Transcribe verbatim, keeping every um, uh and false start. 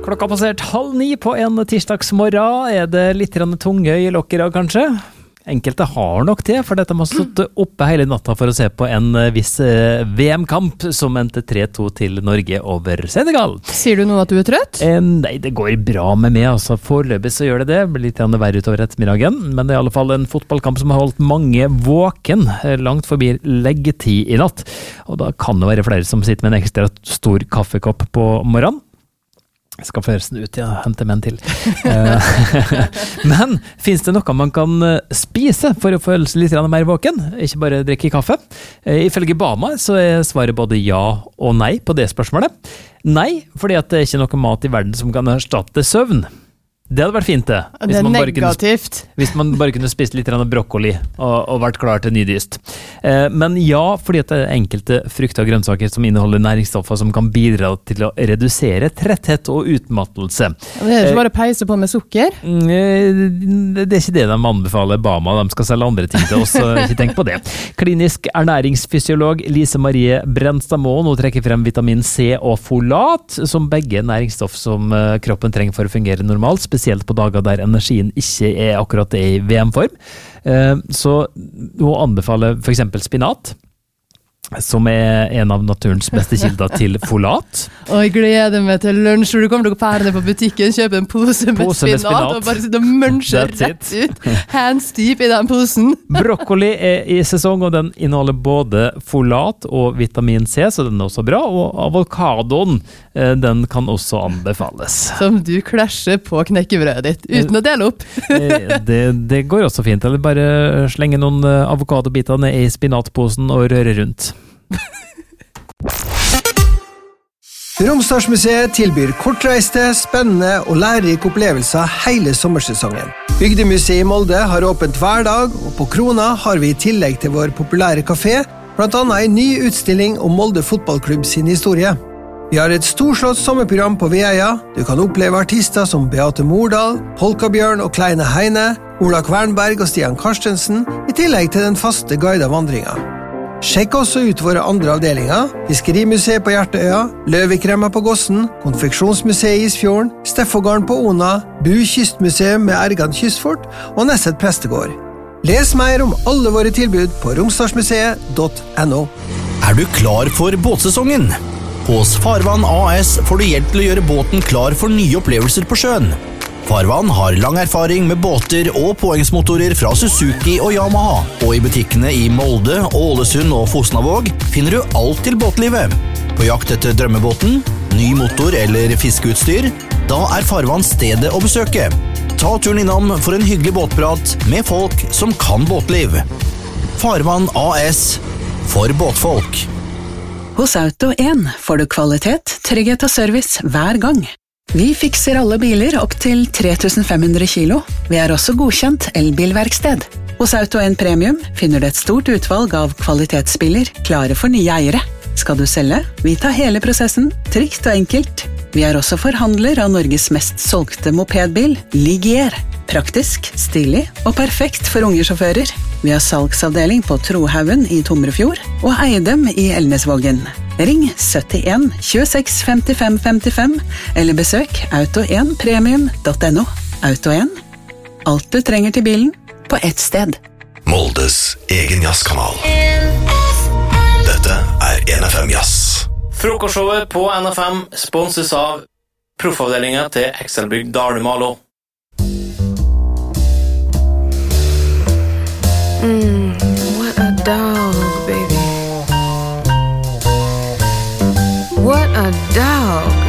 Klokka passert halv ni på en tirsdagsmorgen. Er det litt tunge i lokkere, kanskje? Enkelte har nok det, for dette må stått oppe hele natta for å se på en viss V M-kamp som endte tre to til Norge over Senegal. Sier du nå at du er trøtt? Eh, nei, det går bra med meg, altså. Foreløpig så gjør det det. Det blir litt verre utover ettermiddagen, men det er i alle fall en fotballkamp som har holdt mange våken langt forbi leggetid i natt. Og da kan det være flere som sitter med en ekstra stor kaffekopp på morgenen. Jeg skal forresten ut, ja, hente med en til. Men finnes det noe man kan spise for å føle seg litt mer våken? Ikke bare drikke kaffe? Ifølge Bama så er svaret både ja og nei på det spørsmålet. Nei, fordi at det er ikke noe mat i verden som kan erstatte søvn. Det hadde vært fint det. Det er negativt. Kunne, hvis man bare kunne spist litt brokkoli og, og vært klar til nydyst. Eh, men ja, fordi at det er enkelte frukter og grønnsaker som inneholder næringsstoffer som kan bidra til å redusere tretthet og utmattelse. Det er ikke bare å peise på med sukker? Eh, det er ikke det de anbefaler Bama. De skal selge andre ting til oss, så ikke tenk på det. Klinisk ernæringsfysiolog Lise Marie Brennstadmoen og trekker frem vitamin C og folat, som begge næringsstoff som kroppen trenger for å fungere normalt, spesielt på dager der energien ikke er akkurat det i V M-form. Så hun anbefaler for eksempel spinat, som er en av naturens beste kilder til folat. Og jeg gleder meg til lunsj, hvor du kommer til å pære ned på butikken, kjøpe en pose med, pose spinat, med spinat, og bare sitte og munche rett ut, hands deep i den posen. Brokkoli er i sesong, og den inneholder både folat og vitamin C, så den er også bra, og avokadoen, den kan også anbefales. Som du klasjer på knekkebrødet ditt, uten å dele opp. det, det går også fint, eller bare slenge noen avokadobiter ned i spinatposen og røre rundt. Romsdalsmuseet tilbyr kortreiste, spennende og lærerike opplevelser hele sommersesongen. Bygdemuseet i Molde har åpent hver dag, og på Krona har vi i tillegg til vår populære kafé, blant annet en ny utstilling om Molde fotballklubb sin historie. Vi har et storslått sommerprogram på Veia. Du kan oppleve artister som Beate Mordal, Polkabjørn og Kleine Heine, Ola Kvernberg og Stian Karstensen, i tillegg til den faste guidede vandringen. Sjekk også ut våre andre avdelinger: Fiskerimuseet på Hjerteøya, Løvikremmer på Gossen, Konfeksjonsmuseet i Isfjorden, Steffogården på Ona, Bu Kystmuseum med Ergan Kystfort og Nesset Prestegård. Les mer om alle våre tilbud på romsdalsmuseet punktum no. Er du klar for båtsesongen? Hos Farvann A S får du hjelp til å gjøre båten klar for nye opplevelser på sjøen. Farvann har lang erfaring med båter og påhengsmotorer fra Suzuki og Yamaha, og i butikkene i Molde, Ålesund og Fosnavåg finner du alt til båtlivet. På jakt etter drømmebåten, ny motor eller fiskeutstyr, da er Farvann stedet å besøke. Ta turen innom for en hyggelig båtprat med folk som kan båtliv. Farvann A S, for båtfolk. Hos Auto en får du kvalitet, trygghet og service hver gang. Vi fikser alle biler opp til tre tusen fem hundre kilo. Vi er også godkjent elbilverksted. Hos Auto en Premium finner du et stort utvalg av kvalitetsbiler klare for nye eiere. Skal du selge? Vi tar hele prosessen, trygt og enkelt. Vi er også forhandler av Norges mest solgte mopedbil, Ligier. Praktisk, stilig og perfekt for unge sjåfører. Vi har salgsavdeling på Trohaugen i Tomrefjord og Eidem i Elnesvågen. Ring syttien tjueseks femtifem femtifem eller besøk auto en premium punktum no. Auto en. Alt du trenger til bilen på ett sted. Moldes egen jazzkanal. Dette er N F M Jazz. Frokostshowet på N F M sponses av proffavdelingen til Excelbygg Dalumalo. Mm, what a dog, baby. What a dog.